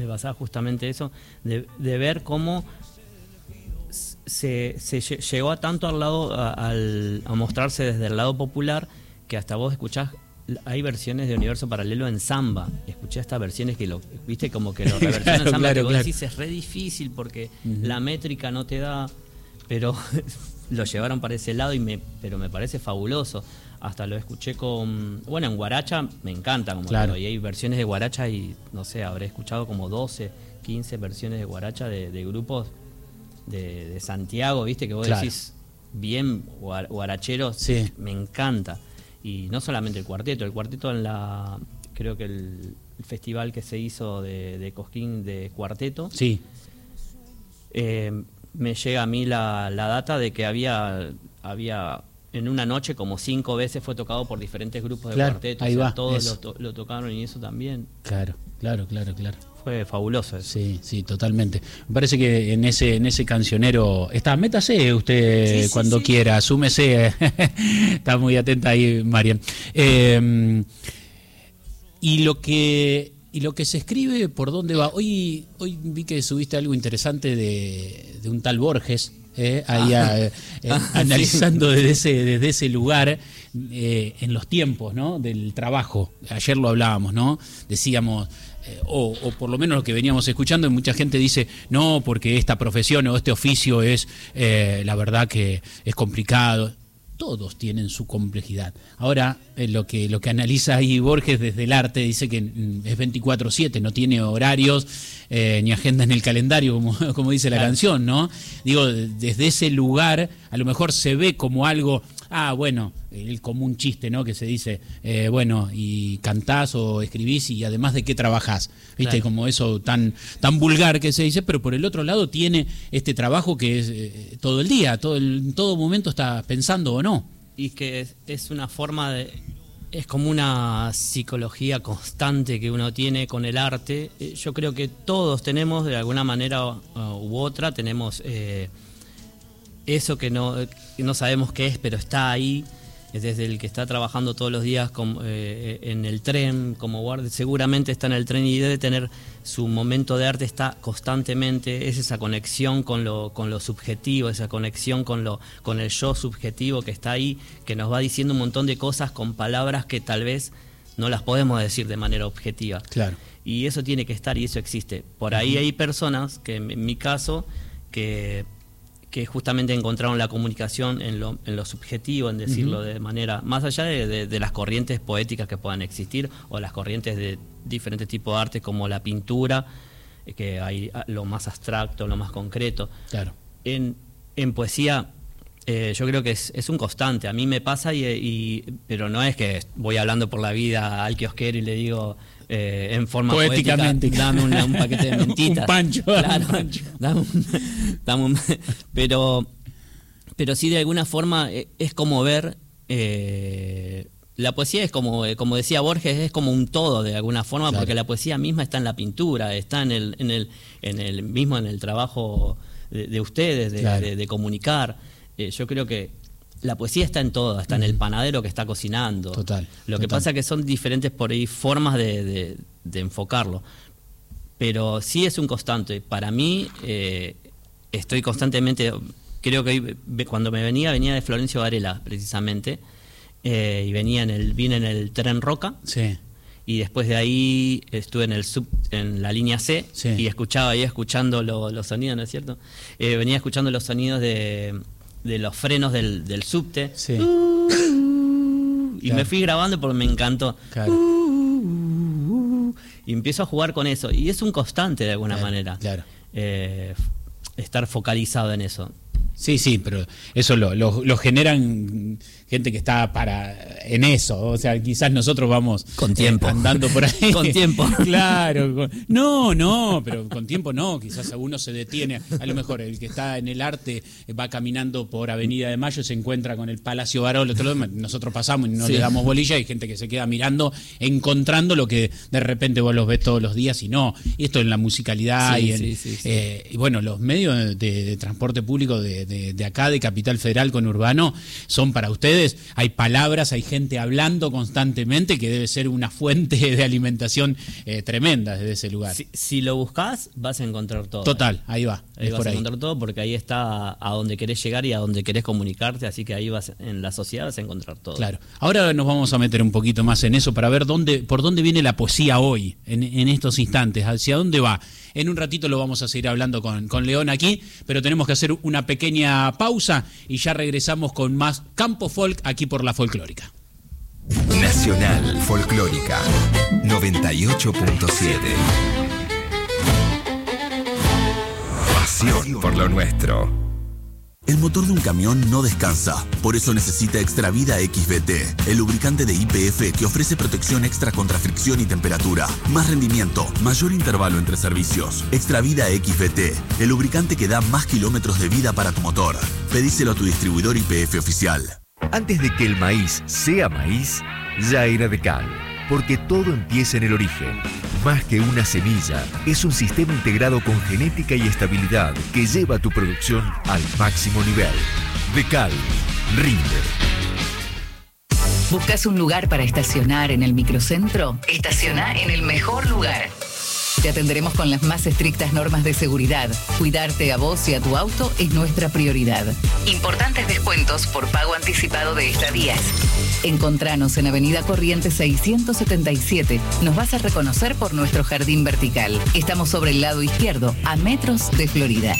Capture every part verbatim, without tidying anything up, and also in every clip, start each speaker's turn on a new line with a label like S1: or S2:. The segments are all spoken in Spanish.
S1: pasaba justamente eso, de, de ver cómo se, se llegó a tanto al lado, a, al, a mostrarse desde el lado popular, que hasta vos escuchás, hay versiones de Universo Paralelo en samba. Escuché estas versiones que lo, viste, como que lo reversionan
S2: claro,
S1: en samba,
S2: claro,
S1: que vos
S2: claro.
S1: decís es re difícil porque uh-huh. la métrica no te da, pero lo llevaron para ese lado y me, pero me parece fabuloso. Hasta lo escuché con, bueno, en guaracha me encanta, como
S2: claro.
S1: digo, y hay versiones de guaracha y no sé, habré escuchado como doce, quince versiones de guaracha de, de grupos de, de Santiago, viste, que vos claro. decís bien guaracheros, sí. me encanta. Y no solamente el cuarteto, el cuarteto en la, creo que el, el festival que se hizo de, de Cosquín de cuarteto,
S2: sí.
S1: eh, me llega a mí la, la data de que había, había en una noche como cinco veces fue tocado por diferentes grupos de
S2: claro,
S1: cuarteto,
S2: ahí
S1: o sea,
S2: va,
S1: todos
S2: eso.
S1: lo, to, lo tocaron y eso también.
S2: Claro, claro, claro, claro.
S1: Fue fabuloso eso.
S2: Sí, sí, totalmente. Me parece que en ese en ese cancionero está, métase usted sí, cuando sí, quiera, sí. Súmese. Está muy atenta ahí, Marian. Eh, y lo que y lo que se escribe, ¿por dónde va? Hoy hoy vi que subiste algo interesante de, de un tal Borges, eh, ahí ah. a, eh, analizando sí. desde ese desde ese lugar eh, en los tiempos, ¿no? Del trabajo. Ayer lo hablábamos, ¿no? Decíamos Eh, o, o por lo menos lo que veníamos escuchando, y mucha gente dice, no, porque esta profesión o este oficio es, eh, la verdad que es complicado. Todos tienen su complejidad. Ahora, eh, lo que lo que analiza ahí Borges desde el arte, dice que mm, es veinticuatro siete, no tiene horarios eh, ni agenda en el calendario, como, como dice la claro. canción, ¿no? Digo, desde ese lugar, a lo mejor se ve como algo... Ah, bueno, el común chiste, ¿no? Que se dice, eh, bueno, y cantás o escribís y además de qué trabajás, ¿viste? Claro. Como eso tan tan vulgar que se dice, pero por el otro lado tiene este trabajo que es eh, todo el día, todo el, en todo momento está pensando o no.
S1: Y que es, es una forma de... Es como una psicología constante que uno tiene con el arte. Yo creo que todos tenemos, de alguna manera uh, u otra, tenemos... Eh, eso que no, que no sabemos qué es, pero está ahí, desde el que está trabajando todos los días como, eh, en el tren, como guardia, seguramente está en el tren y debe tener su momento de arte, está constantemente, es esa conexión con lo, con lo subjetivo, esa conexión con, lo, con el yo subjetivo que está ahí, que nos va diciendo un montón de cosas con palabras que tal vez no las podemos decir de manera objetiva.
S2: Claro.
S1: Y eso tiene que estar y eso existe. Por ahí uh-huh. hay personas, que en mi caso, que... que justamente encontraron la comunicación en lo, en lo subjetivo, en decirlo uh-huh. de manera, más allá de, de, de las corrientes poéticas que puedan existir, o las corrientes de diferentes tipos de arte, como la pintura, que hay lo más abstracto, lo más concreto.
S2: Claro.
S1: En, en poesía, eh, yo creo que es, es un constante, a mí me pasa, y, y pero no es que voy hablando por la vida al kiosquero y le digo... Eh, en forma
S2: poéticamente,
S1: poética, dame un, un paquete de mentitas.
S2: Un pancho.
S1: Claro,
S2: un pancho.
S1: Dame un, dame un, pero, pero sí, de alguna forma es como ver, eh, la poesía es como, como decía Borges, es como un todo de alguna forma, claro. porque la poesía misma está en la pintura, está en el, en el, en el mismo en el trabajo de, de ustedes, de, claro. de, de comunicar. Eh, yo creo que la poesía está en todo, está uh-huh. en el panadero que está cocinando.
S2: Total.
S1: Lo
S2: total.
S1: que pasa es que son diferentes por ahí formas de, de, de enfocarlo. Pero sí es un constante. Para mí, eh, estoy constantemente... Creo que cuando me venía, venía de Florencio Varela, precisamente. Eh, y venía en el, vine en el tren Roca.
S2: Sí.
S1: Y después de ahí estuve en el sub, en la línea C.
S2: Sí.
S1: Y escuchaba, iba escuchando lo, los sonidos, ¿no es cierto? Eh, venía escuchando los sonidos de... de los frenos del, del subte.
S2: Sí.
S1: Uh, uh, y
S2: claro.
S1: me fui grabando porque me encantó.
S2: Claro.
S1: Uh, uh, y empiezo a jugar con eso. Y es un constante de alguna
S2: claro,
S1: manera.
S2: Claro.
S1: Eh, estar focalizado en eso.
S2: Sí, sí, pero eso lo, lo, lo generan gente que está para en eso, o sea, quizás nosotros vamos
S1: con tiempo,
S2: eh, andando por ahí.
S1: Con tiempo.
S2: Claro, con, no, no, pero con tiempo no, quizás uno se detiene, a lo mejor el que está en el arte va caminando por Avenida de Mayo, se encuentra con el Palacio Barolo, nosotros pasamos y no sí. le damos bolilla, hay gente que se queda mirando, encontrando lo que de repente vos los ves todos los días y no, y esto en la musicalidad sí, y, en, sí, sí, sí. Eh, y bueno, los medios de, de transporte público de de, de acá, de Capital Federal con Urbano, son para ustedes. Hay palabras, hay gente hablando constantemente, que debe ser una fuente de alimentación eh, tremenda desde ese lugar.
S1: Si, si lo buscas, vas a encontrar todo.
S2: Total, ahí va.
S1: Ahí
S2: es
S1: vas
S2: por
S1: a
S2: ahí.
S1: encontrar todo, porque ahí está a donde querés llegar y a donde querés comunicarte, así que ahí vas, en la sociedad vas a encontrar todo.
S2: Claro. Ahora nos vamos a meter un poquito más en eso para ver dónde, por dónde viene la poesía hoy, en, en estos instantes, hacia dónde va. En un ratito lo vamos a seguir hablando con, con León aquí, pero tenemos que hacer una pequeña pausa y ya regresamos con más Campo Folk aquí por La Folclórica.
S3: Nacional Folclórica noventa y ocho punto siete. Pasión por lo nuestro.
S4: El motor de un camión no descansa, por eso necesita Extravida X V T, el lubricante de Y P F que ofrece protección extra contra fricción y temperatura, más rendimiento, mayor intervalo entre servicios. Extravida X V T, el lubricante que da más kilómetros de vida para tu motor. Pedíselo a tu distribuidor Y P F oficial.
S3: Antes de que el maíz sea maíz, ya era Decal, porque todo empieza en el origen. Más que una semilla, es un sistema integrado con genética y estabilidad que lleva tu producción al máximo nivel. Decal, rinde.
S5: ¿Buscas un lugar para estacionar en el microcentro? Estaciona en el mejor lugar. Te atenderemos con las más estrictas normas de seguridad. Cuidarte a vos y a tu auto es nuestra prioridad. Importantes descuentos por pago anticipado de estadías. Encontranos en Avenida Corrientes seiscientos setenta y siete. Nos vas a reconocer por nuestro jardín vertical. Estamos sobre el lado izquierdo, a metros de Florida.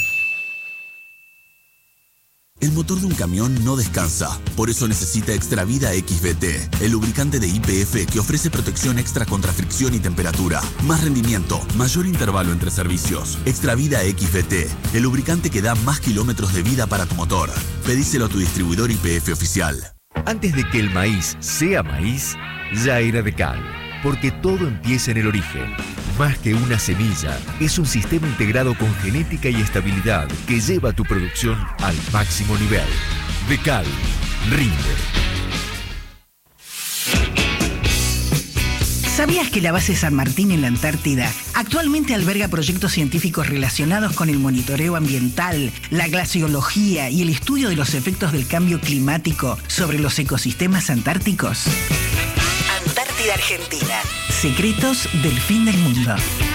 S4: El motor de un camión no descansa, por eso necesita Extravida X V T, el lubricante de Y P F que ofrece protección extra contra fricción y temperatura, más rendimiento, mayor intervalo entre servicios. Extravida X V T, el lubricante que da más kilómetros de vida para tu motor. Pedíselo a tu distribuidor Y P F oficial.
S3: Antes de que el maíz sea maíz, ya era Decal, porque todo empieza en el origen. Más que una semilla, es un sistema integrado con genética y estabilidad que lleva tu producción al máximo nivel. Decal, rinde.
S6: ¿Sabías que la base San Martín en la Antártida actualmente alberga proyectos científicos relacionados con el monitoreo ambiental, la glaciología y el estudio de los efectos del cambio climático sobre los ecosistemas antárticos? Antártida Argentina. Secretos del fin del mundo.